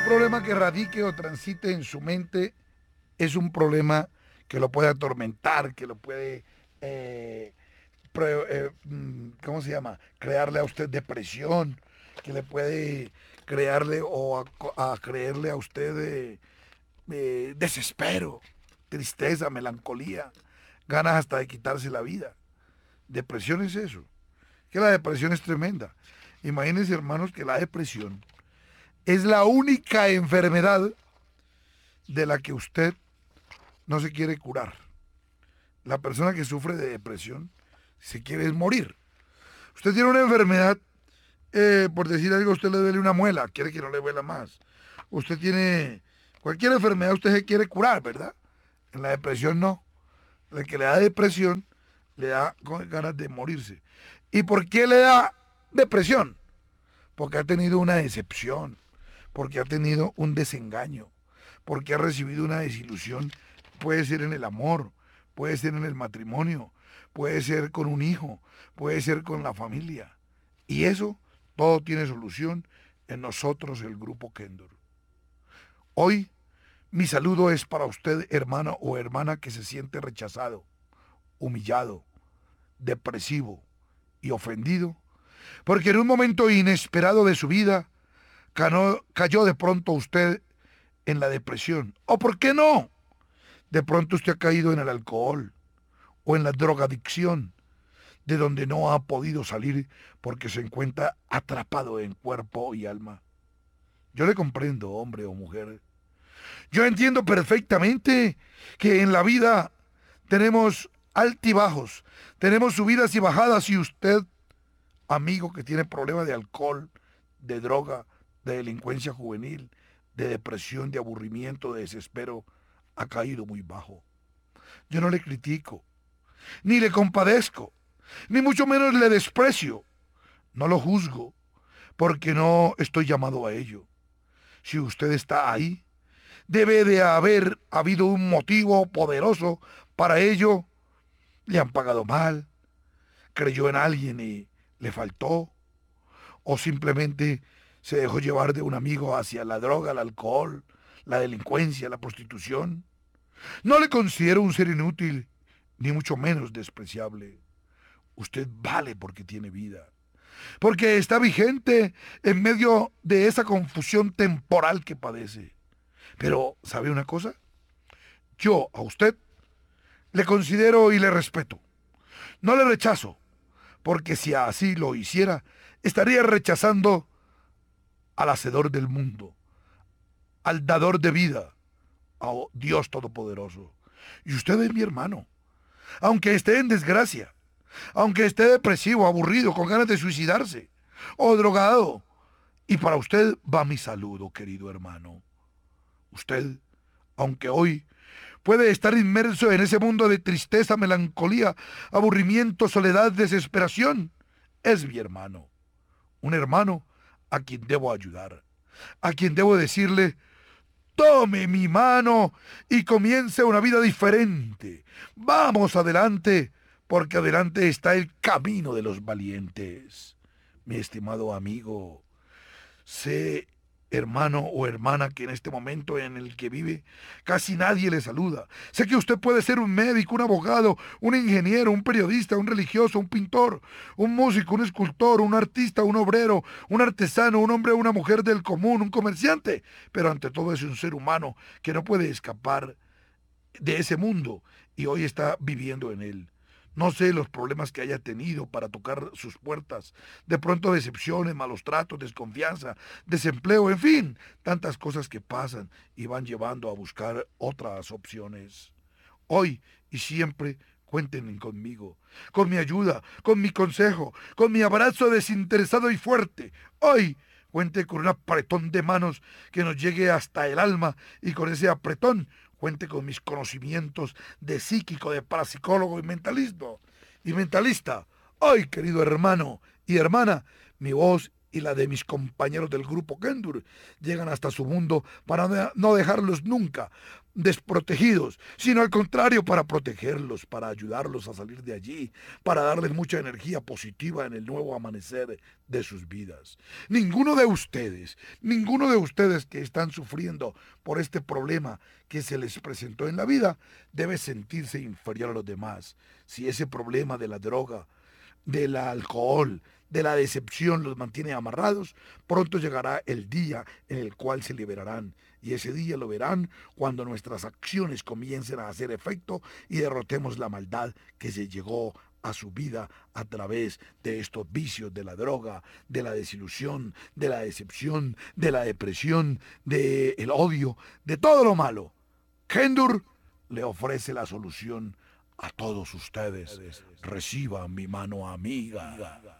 problema que radique o transite en su mente es un problema que lo puede atormentar, que lo puede, ¿cómo se llama? Crearle a usted depresión, que le puede crearle o a creerle a usted desespero, tristeza, melancolía, ganas hasta de quitarse la vida. Depresión es eso, que la depresión es tremenda. Imagínense, hermanos, que la depresión es la única enfermedad de la que usted no se quiere curar. La persona que sufre de depresión se quiere es morir. Usted tiene una enfermedad, por decir algo, a usted le duele una muela, quiere que no le duela más. Usted tiene cualquier enfermedad, usted se quiere curar, ¿verdad? En la depresión no. El que le da depresión le da ganas de morirse. ¿Y por qué le da depresión? Porque ha tenido una decepción, porque ha tenido un desengaño, porque ha recibido una desilusión. Puede ser en el amor, puede ser en el matrimonio, puede ser con un hijo, puede ser con la familia. Y eso todo tiene solución en nosotros, el grupo Kendor. Hoy mi saludo es para usted, hermano o hermana que se siente rechazado, humillado, depresivo y ofendido, porque en un momento inesperado de su vida cayó de pronto usted en la depresión. ¿O por qué no? De pronto usted ha caído en el alcohol o en la drogadicción, de donde no ha podido salir porque se encuentra atrapado en cuerpo y alma. Yo le comprendo, hombre o mujer. Yo entiendo perfectamente que en la vida tenemos altibajos, tenemos subidas y bajadas, y usted, amigo que tiene problemas de alcohol, de droga, de delincuencia juvenil, de depresión, de aburrimiento, de desespero, ha caído muy bajo. Yo no le critico, ni le compadezco, ni mucho menos le desprecio. No lo juzgo, porque no estoy llamado a ello. Si usted está ahí, debe de haber habido un motivo poderoso para ello. Le han pagado mal, creyó en alguien y le faltó, o simplemente se dejó llevar de un amigo hacia la droga, el alcohol, la delincuencia, la prostitución. No le considero un ser inútil, ni mucho menos despreciable. Usted vale porque tiene vida, porque está vigente en medio de esa confusión temporal que padece. Pero, ¿sabe una cosa? Yo a usted le considero y le respeto. No le rechazo, porque si así lo hiciera, estaría rechazando al hacedor del mundo, al dador de vida, a Dios Todopoderoso. Y usted es mi hermano, aunque esté en desgracia, aunque esté depresivo, aburrido, con ganas de suicidarse, o drogado. Y para usted va mi saludo, querido hermano. Usted, aunque hoy puede estar inmerso en ese mundo de tristeza, melancolía, aburrimiento, soledad, desesperación, es mi hermano. Un hermano a quien debo ayudar, a quien debo decirle: tome mi mano y comience una vida diferente. Vamos adelante, porque adelante está el camino de los valientes. Mi estimado amigo, sé, hermano o hermana, que en este momento en el que vive casi nadie le saluda. Sé que usted puede ser un médico, un abogado, un ingeniero, un periodista, un religioso, un pintor, un músico, un escultor, un artista, un obrero, un artesano, un hombre o una mujer del común, un comerciante, pero ante todo es un ser humano que no puede escapar de ese mundo y hoy está viviendo en él. No sé los problemas que haya tenido para tocar sus puertas. De pronto decepciones, malos tratos, desconfianza, desempleo, en fin, tantas cosas que pasan y van llevando a buscar otras opciones. Hoy y siempre cuenten conmigo, con mi ayuda, con mi consejo, con mi abrazo desinteresado y fuerte. Hoy cuente con un apretón de manos que nos llegue hasta el alma, y con ese apretón cuente con mis conocimientos de psíquico, de parapsicólogo y mentalista. Hoy, querido hermano y hermana, mi voz y la de mis compañeros del grupo Kendur llegan hasta su mundo para no dejarlos nunca desprotegidos, sino al contrario, para protegerlos, para ayudarlos a salir de allí, para darles mucha energía positiva en el nuevo amanecer de sus vidas. Ninguno de ustedes que están sufriendo por este problema que se les presentó en la vida, debe sentirse inferior a los demás. Si ese problema de la droga, del alcohol, de la decepción los mantiene amarrados, pronto llegará el día en el cual se liberarán. Y ese día lo verán cuando nuestras acciones comiencen a hacer efecto y derrotemos la maldad que se llegó a su vida a través de estos vicios de la droga, de la desilusión, de la decepción, de la depresión, del odio, de todo lo malo. Kendur le ofrece la solución a todos ustedes. Reciban mi mano amiga.